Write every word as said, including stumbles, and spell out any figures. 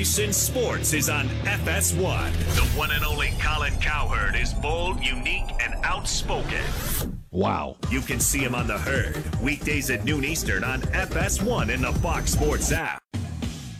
voice in sports is on F S one. The one and only Colin Cowherd is bold, unique, and outspoken. Wow. You can see him on The Herd, weekdays at noon Eastern on F S one and the Fox Sports app.